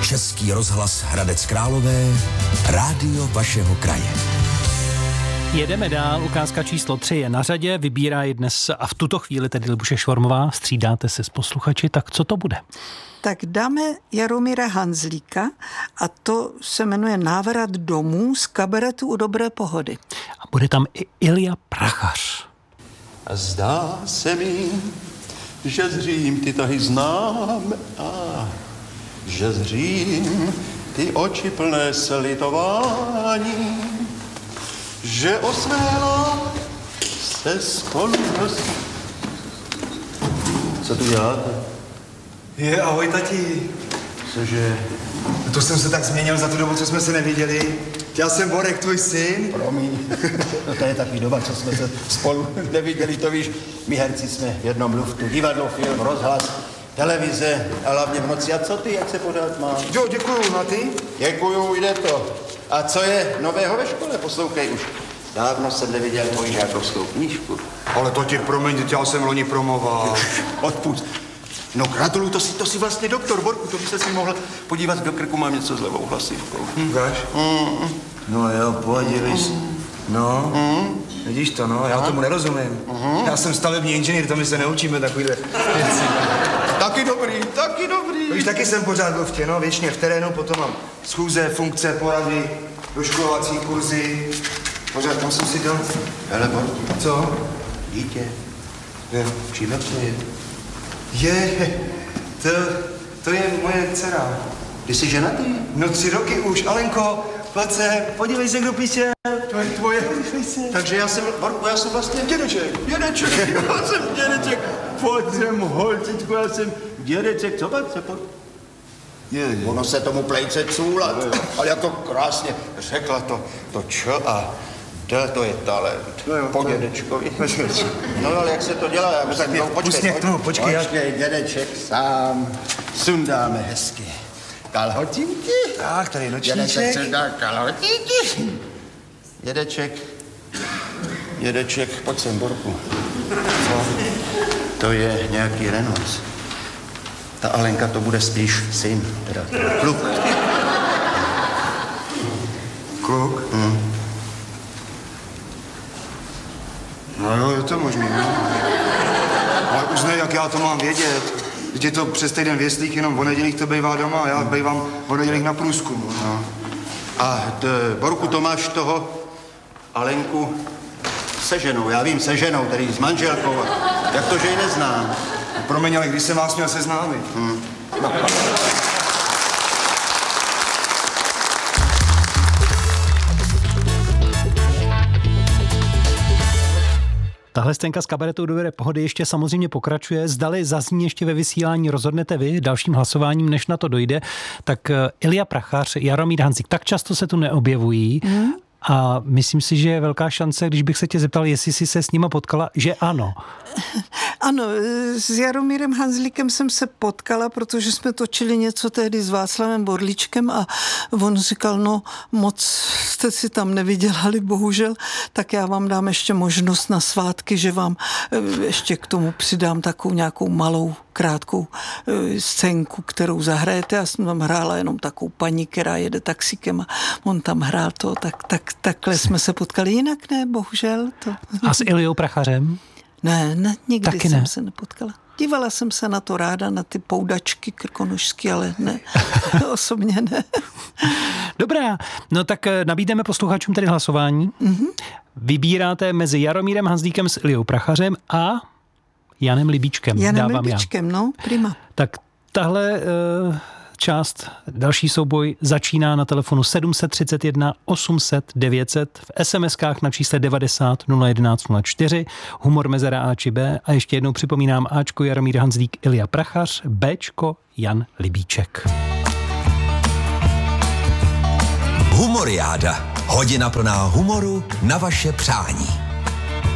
Český rozhlas Hradec Králové, rádio vašeho kraje. Jedeme dál, ukázka číslo 3 je na řadě, vybírá ji dnes a v tuto chvíli tedy Libuše Švormová, střídáte se s posluchači, tak co to bude? Tak dáme Jaromíra Hanzlíka a to se jmenuje Návrat domů z kabaretu U dobré pohody. A bude tam i Ilja Prachař. Zdá se mi, že zřím ty tahy znám a že zřím ty oči plné slitování, že osméla se spolu nosí. Co tu děláte? Ahoj, tati. Cože? To jsem se tak změnil za tu dobu, co jsme se neviděli. Já jsem Borek, tvůj syn. Promiň, no to je takový doba, co jsme se spolu neviděli, to víš. My herci jsme v jednom luftu, divadlo, film, rozhlas, televize a hlavně v noci. A co ty, jak se pořád máš? Jo, děkuju, a ty? Děkuju, jde to. A co je nového ve škole? Poslouchej už. Dávno jsem neviděl tvoji žákovskou knížku. Ale to ti promiň, já jsem loni promoval. Odpust. No gratuluju, to si vlastně doktor, Borku, to by se si mohl podívat do krku, mám něco s levou hlasivkou. Ukáž? No jo, podívej se. No, vidíš to, no, já tomu nerozumím. Já jsem stavební inženýr, to my se neučíme takovýhle věci. Taky dobrý. Víš, taky jsem pořád v luftě, no, věčně v terénu, potom mám schůze, funkce, porady, doškolovací kurzy. Pořád, tam jsem si dal. Hele, Borku. Co? Dítě. Jo. Čím to je? To je moje dcera. Ty jsi ženatý? No 3 roky už, Alenko, pojď se, podívej se, kdo píše. To je tvoje. Takže já jsem, Borku, já jsem vlastně dědeček. Já jsem dědeček. Pojď sem, holčičku, já jsem dědeček. Co pak se Ono se tomu plejce cůlat, ale jak to krásně řekla to Č a D, to je talent. Po dědečkovi. No ale jak se to dělá? Já musím, počkej, dědeček sám. Sundáme hezky kalhotinky. Tak, tady nočníček. Dědeček se dá kalhotinky. Dědeček, pojď sem, Borku. Co? To je nějaký Renault. Ta Alenka to bude spíš syn, teda kluk. Kluk? No jo, je to možný, no. Ale uznej, jak já to mám vědět. Teď je to přes týden věslík, jenom o nedělích to bývá doma a já bývám o nedělích na průzkumu. No. A Borku, to máš toho Alenku se ženou, já vím, se ženou, tedy s manželkou. Jak to, že ji neznám? Promiň, ale když jsem vás měl seznámit? No. Tahle scénka z kabaretu Dobré pohody ještě samozřejmě pokračuje. Zdali zazní ještě ve vysílání, rozhodnete vy dalším hlasováním, než na to dojde. Tak Ilja Prachař, Jaromír Hanzlík, tak často se tu neobjevují. A myslím si, že je velká šance, když bych se tě zeptal, jestli jsi se s nima potkala, že ano. Ano, s Jaromírem Hanzlíkem jsem se potkala, protože jsme točili něco tehdy s Václavem Borlíčkem a on říkal, no moc jste si tam nevydělali, bohužel, tak já vám dám ještě možnost na svátky, že vám ještě k tomu přidám takovou nějakou malou krátkou scénku, kterou zahrajete. Já jsem tam hrála jenom takovou paní, která jede taxíkem a on tam hrál to, takhle jsme se potkali. Jinak ne, bohužel. To. A s Iljou Prachařem? Ne, nikdy taky jsem se nepotkala. Dívala jsem se na to ráda, na ty poudačky krkonožský, ale ne, osobně ne. Dobrá, no tak nabídneme posluchačům tedy hlasování. Vybíráte mezi Jaromírem Hanzlíkem s Iljou Prachařem a Janem Libíčkem. No, prima. Tak tahle část, další souboj začíná na telefonu 731 800 900, v SMS-kách na čísle 90 011 04, humor mezera A či B a ještě jednou připomínám Ačko Jaromír Hanzlík, Ilja Prachař, Bčko Jan Libíček. Humoriáda. Hodina plná humoru na vaše přání.